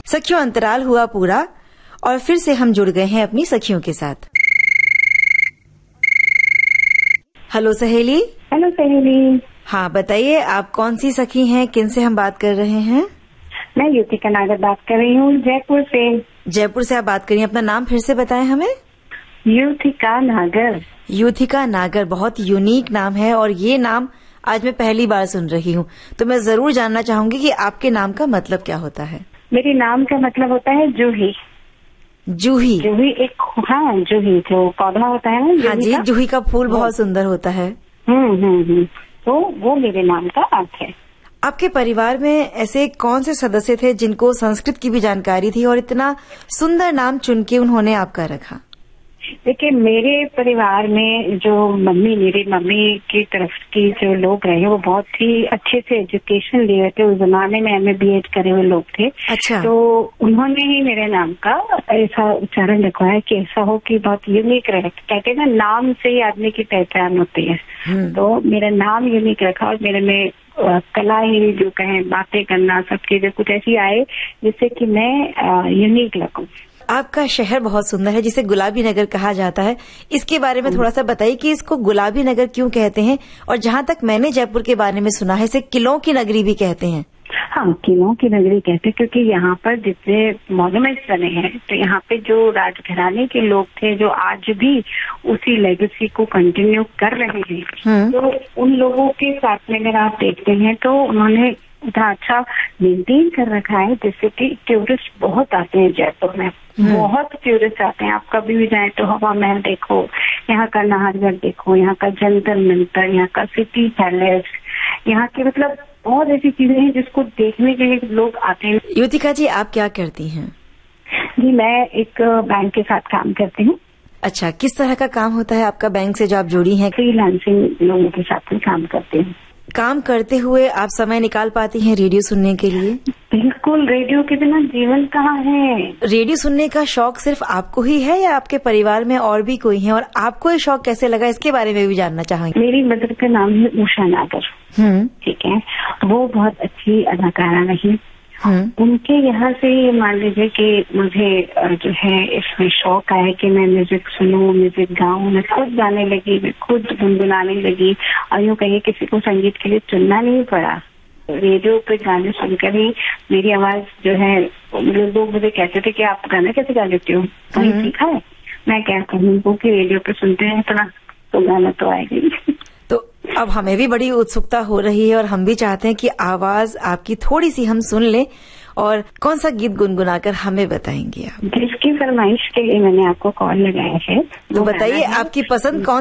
सखियों, अंतराल हुआ पूरा और फिर से हम जुड़ गए हैं अपनी सखियों के साथ। हेलो सहेली। हेलो सहेली। हाँ, बताइए आप कौन सी सखी हैं, किन से हम बात कर रहे हैं? मैं युथिका नागर बात कर रही हूँ, जयपुर से। जयपुर से आप बात करिए, अपना नाम फिर से बताएं हमें। युथिका नागर। युथिका नागर, बहुत यूनिक नाम है और ये नाम आज मैं पहली बार सुन रही हूँ, तो मैं जरूर जानना चाहूंगी कि आपके नाम का मतलब क्या होता है। मेरे नाम का मतलब होता है जूही। जूही? जूही एक, हाँ जूही जो पौधा होता है ना। हाँ जी, जूही का फूल बहुत सुंदर होता है। तो वो मेरे नाम का अर्थ है। आपके परिवार में ऐसे कौन से सदस्य थे जिनको संस्कृत की भी जानकारी थी और इतना सुंदर नाम चुन के उन्होंने आपका रखा? देखिए, मेरे परिवार में जो मेरी मम्मी की तरफ की जो लोग रहे वो बहुत ही अच्छे से एजुकेशन लिए थे। उस जमाने में MA BEd करे हुए लोग थे। अच्छा। तो उन्होंने ही मेरे नाम का ऐसा उच्चारण रखवाया कि ऐसा हो कि बहुत यूनिक रहे। कहते हैं ना, नाम से ही आदमी की पहचान होती है। तो मेरा नाम यूनिक रखा और मेरे में कला ही जो कहें, बातें करना, सब चीजें कुछ ऐसी आए जिससे कि मैं यूनिक लगूं। आपका शहर बहुत सुंदर है जिसे गुलाबी नगर कहा जाता है, इसके बारे में थोड़ा सा बताइए कि इसको गुलाबी नगर क्यों कहते हैं? और जहाँ तक मैंने जयपुर के बारे में सुना है, इसे किलों की नगरी भी कहते हैं। हाँ, किलों की नगरी कहते हैं क्योंकि यहाँ पर जितने मॉन्यूमेंट्स बने हैं, तो यहाँ पे जो राजघराने के लोग थे जो आज भी उसी लेगेसी को कंटिन्यू कर रहे हैं, तो उन लोगों के साथ में अगर आप देखते हैं तो उन्होंने इतना अच्छा मेंटेन कर रखा है जिससे कि टूरिस्ट बहुत आते हैं जयपुर में। बहुत टूरिस्ट आते हैं। आप कभी भी जाएं तो हवा महल देखो, यहाँ का नाहरगढ़ देखो, यहाँ का जंतर मंतर, यहाँ का सिटी पैलेस, यहाँ की मतलब बहुत ऐसी चीजें हैं जिसको देखने के लिए लोग आते हैं। युथिका जी, आप क्या करती हैं? जी, मैं एक बैंक के साथ काम करती हूँ। अच्छा, किस तरह का काम होता है आपका बैंक से जो आप जुड़ी हैं? फ्रीलांसिंग लोगों के साथ में काम करती हूँ। काम करते हुए आप समय निकाल पाती हैं रेडियो सुनने के लिए? बिल्कुल, रेडियो के बिना जीवन कहाँ है। रेडियो सुनने का शौक सिर्फ आपको ही है या आपके परिवार में और भी कोई है? और आपको ये शौक कैसे लगा, इसके बारे में भी जानना चाहेंगे। मेरी मदर का नाम है उषा नागर। ठीक है, वो बहुत अच्छी अदाकारा रही। उनके यहाँ से मान लीजिए कि मुझे जो है इसमें शौक आया कि मैं म्यूजिक सुनूं, म्यूजिक गाऊं। मैं खुद गाने लगी, मैं खुद गुनगुनाने लगी और यूँ कहिए किसी को संगीत के लिए चुनना नहीं पड़ा। रेडियो पे गाने सुनकर ही मेरी आवाज जो है, लोग मुझे कहते थे कि आप गाना कैसे गा लेती हो, कहीं सीखा है? मैं क्या कहूँ वो कि रेडियो पे सुनते हैं इतना, तो गाना तो आएगा ही। तो अब हमें भी बड़ी उत्सुकता हो रही है और हम भी चाहते हैं कि आवाज आपकी थोड़ी सी हम सुन लें। और कौन सा गीत गुनगुनाकर हमें बताएंगे आप? जिसकी फरमाइश के लिए मैंने आपको कॉल लगाया है, तो बताइए आपकी पसंद कौन